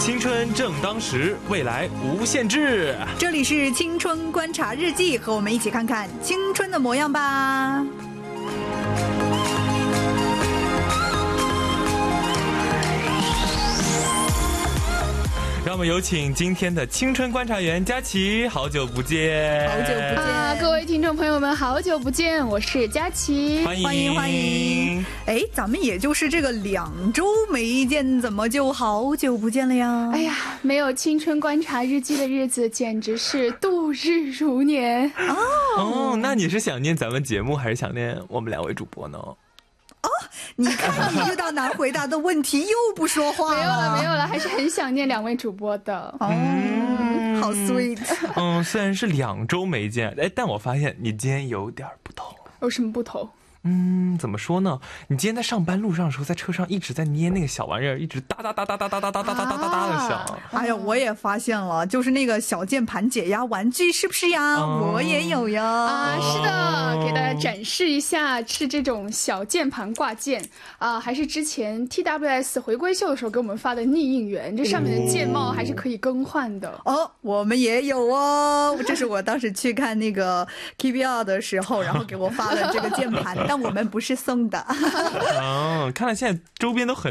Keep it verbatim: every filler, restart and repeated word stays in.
青春正当时，未来无限制。 这里是青春观察日记，和我们一起看看青春的模样吧。 让我们有请今天的青春观察员佳琪，好久不见， 好久不见、 啊、各位听众朋友们，好久不见，我是佳琪， 欢迎欢迎欢迎。哎，咱们也就是这个两周没见，怎么就好久不见了呀？ 哎呀，没有青春观察日记的日子，简直是度日如年哦。 哦，那你是想念咱们节目，还是想念我们两位主播呢？ 哦，你看你遇到难回答的问题又不说话了。 没有了没有了，还是很想念两位主播的。 哦、嗯，好 sweet。 嗯，虽然是两周没见，哎，但我发现你今天有点不同。 有什么不同？ 嗯，怎么说呢？你今天在上班路上的时候，在车上一直在捏那个小玩意儿，一直哒哒哒哒哒哒哒哒哒哒哒哒的响。 哎呀，我也发现了，就是那个小键盘解压玩具，是不是呀？哦、我也有呀。 啊，是的，给大家展示一下，是这种小键盘挂件啊，还是之前 T W S 回归秀的时候给我们发的逆应援，这上面的键帽还是可以更换的。 哦，我们也有哦，这是我当时去看那个 K B R 的时候，然后给我发了这个键盘。但我们不是送的。 哦，看来现在周边都很